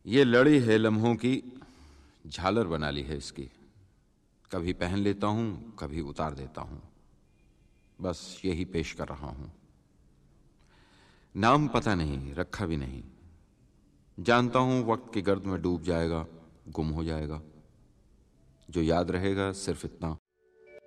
ये लड़ी है लम्हों की, झालर बना ली है इसकी। कभी पहन लेता हूं, कभी उतार देता हूं, बस यही पेश कर रहा हूं। नाम पता नहीं, रखा भी नहीं। जानता हूं वक्त की गर्द में डूब जाएगा, गुम हो जाएगा। जो याद रहेगा सिर्फ इतना,